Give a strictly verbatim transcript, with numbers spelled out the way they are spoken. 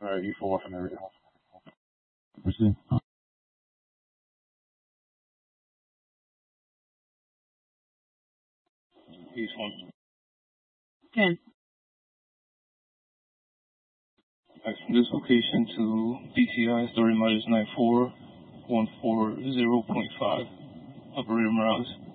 Uh, E four and everything. Merci. East one. ten. Right, from this location to D T I, story minus nine four one four zero point five. Operator Morales.